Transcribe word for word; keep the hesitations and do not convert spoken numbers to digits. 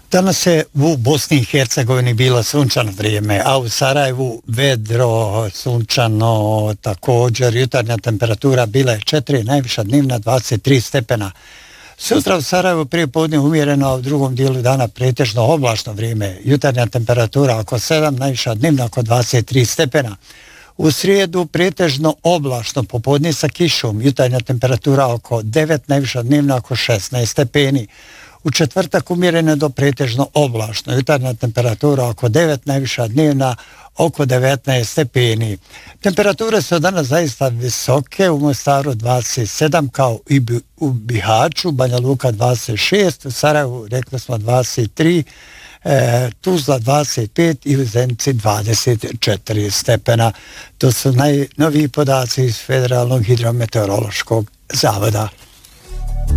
Danas je u Bosni i Hercegovini bilo sunčano vrijeme, a u Sarajevu vedro, sunčano, također jutarnja temperatura bila je četiri, najviša dnevna dvadeset tri stepena. Sutra u Sarajevu prije podne umjereno, a u drugom dijelu dana pretežno oblačno vrijeme, jutarnja temperatura oko sedam, najviša dnevna oko dvadeset tri stepena. U srijedu pretežno oblačno, popodne sa kišom, jutarnja temperatura oko devet, najviša dnevna oko šesnaest stepeni. U četvrtak umjereno do pretežno oblačno, jutarnja temperatura oko devet, najviša dnevna oko devetnaest stepeni. Temperature su danas zaista visoke, u Mostaru dvadeset sedam kao i u Bihaću, Banja Luka dvadeset šest, u Sarajevu rekli smo dvadeset tri, e, Tuzla dvadeset pet i u Zenici dvadeset četiri stepena. To su najnoviji podaci iz Federalnog hidrometeorološkog zavoda.